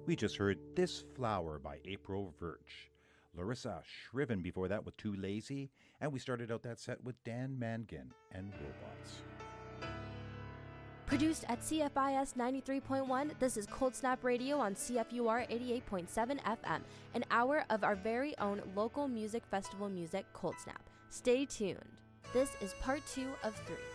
We just heard This Flower by April Virch. Larissa Shriven before that with Too Lazy. And we started out that set with Dan Mangan and Robots. Produced at CFIS 93.1, this is Cold Snap Radio on CFUR 88.7 FM, an hour of our very own local music festival music, Cold Snap. Stay tuned. This is part 2 of 3.